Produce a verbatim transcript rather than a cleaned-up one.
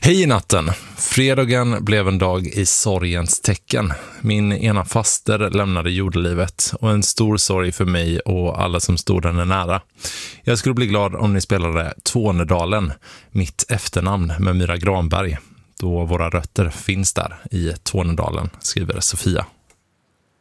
Hej i natten. Fredagen blev en dag i sorgens tecken. Min ena faster lämnade jordelivet och en stor sorg för mig och alla som stod henne nära. Jag skulle bli glad om ni spelade Tvånedalen, mitt efternamn med Myra Granberg, då våra rötter finns där i Tvånedalen, skriver Sofia.